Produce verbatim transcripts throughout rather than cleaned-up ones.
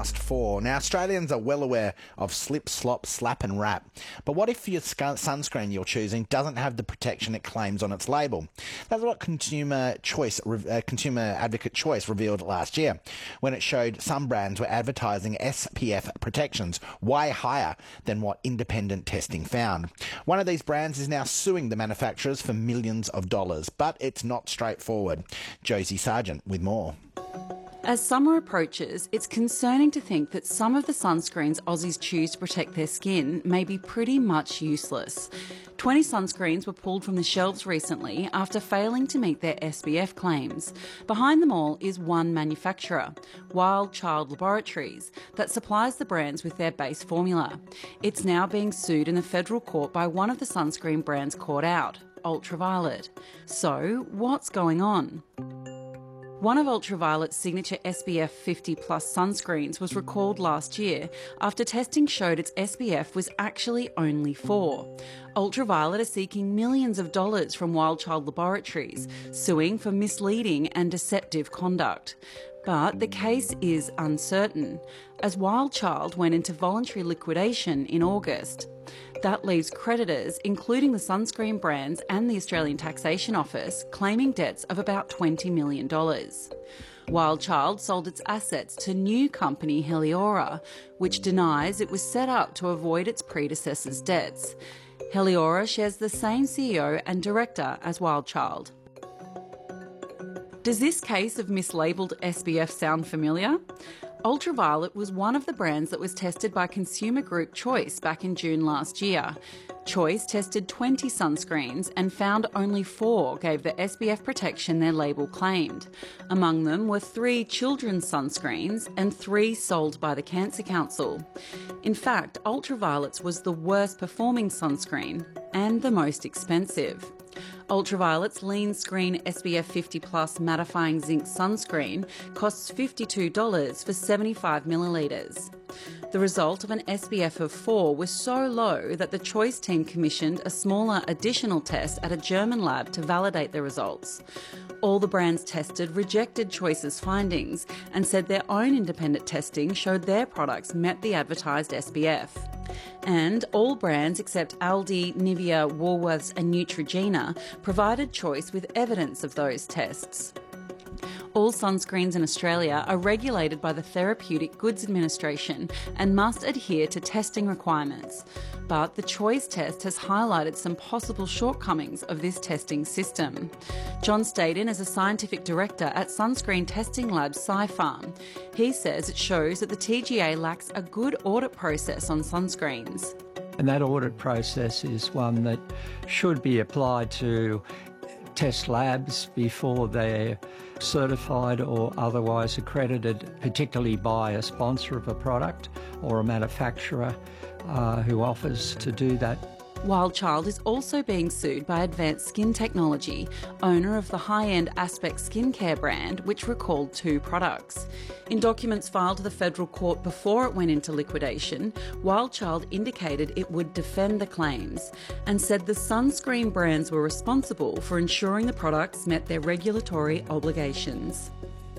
past four. Now, Australians are well aware of slip, slop, slap and wrap. But what if your sunscreen you're choosing doesn't have the protection it claims on its label? That's what Consumer Choice, uh, Consumer Advocate Choice revealed last year, when it showed some brands were advertising S P F protections way higher than what independent testing found. One of these brands is now suing the manufacturers for millions of dollars, but it's not straightforward. Josie Sargent with more. As summer approaches, it's concerning to think that some of the sunscreens Aussies choose to protect their skin may be pretty much useless. twenty sunscreens were pulled from the shelves recently after failing to meet their S P F claims. Behind them all is one manufacturer, Wild Child Laboratories, that supplies the brands with their base formula. It's now being sued in the federal court by one of the sunscreen brands caught out, Ultraviolet. So, what's going on? One of Ultraviolet's signature S P F fifty plus sunscreens was recalled last year after testing showed its S P F was actually only four. Ultraviolet are seeking millions of dollars from Wild Child Laboratories, suing for misleading and deceptive conduct. But the case is uncertain, as Wild Child went into voluntary liquidation in August. That leaves creditors, including the sunscreen brands and the Australian Taxation Office, claiming debts of about twenty million dollars. Wild Child sold its assets to new company Heliora, which denies it was set up to avoid its predecessor's debts. Heliora shares the same C E O and director as Wild Child. Does this case of mislabelled S P F sound familiar? Ultraviolet was one of the brands that was tested by consumer group Choice back in June last year. Choice tested twenty sunscreens and found only four gave the S P F protection their label claimed. Among them were three children's sunscreens and three sold by the Cancer Council. In fact, Ultraviolet's was the worst performing sunscreen and the most expensive. Ultraviolet's Lean Screen S P F fifty plus mattifying zinc sunscreen costs fifty-two dollars for seventy-five millilitres. The result of an S P F of four was so low that the Choice team commissioned a smaller additional test at a German lab to validate the results. All the brands tested rejected Choice's findings and said their own independent testing showed their products met the advertised S P F. And all brands except Aldi, Nivea, Woolworths and Neutrogena provided Choice with evidence of those tests. All sunscreens in Australia are regulated by the Therapeutic Goods Administration and must adhere to testing requirements. But the Choice test has highlighted some possible shortcomings of this testing system. John Staden is a scientific director at sunscreen testing lab SciPharm. He says it shows that the T G A lacks a good audit process on sunscreens. And that audit process is one that should be applied to test labs before they're certified or otherwise accredited, particularly by a sponsor of a product or a manufacturer uh, who offers to do that. Wild Child is also being sued by Advanced Skin Technology, owner of the high-end Aspect skincare brand, which recalled two products. In documents filed to the federal court before it went into liquidation, Wild Child indicated it would defend the claims and said the sunscreen brands were responsible for ensuring the products met their regulatory obligations.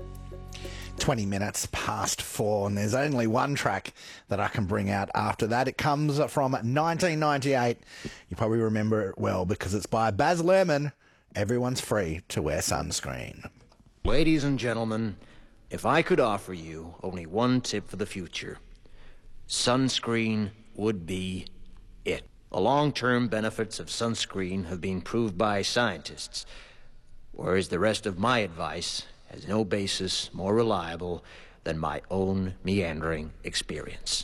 twenty minutes past four, and there's only one track that I can bring out after that. It comes from nineteen ninety-eight. You probably remember it well because it's by Baz Luhrmann. Everyone's free to wear sunscreen. Ladies and gentlemen, if I could offer you only one tip for the future, sunscreen would be it. The long-term benefits of sunscreen have been proved by scientists, whereas the rest of my advice has no basis more reliable than my own meandering experience.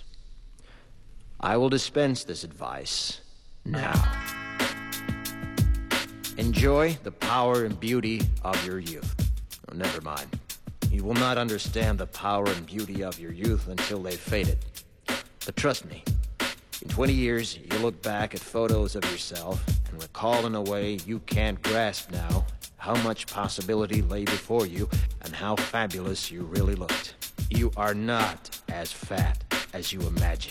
I will dispense this advice now. Enjoy the power and beauty of your youth. Oh, never mind. You will not understand the power and beauty of your youth until they've faded. But trust me, in twenty years, you'll look back at photos of yourself and recall in a way you can't grasp now how much possibility lay before you and how fabulous you really looked. You are not as fat as you imagine.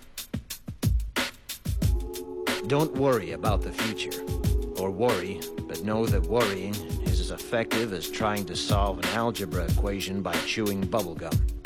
Don't worry about the future, or worry, but know that worrying is as effective as trying to solve an algebra equation by chewing bubblegum.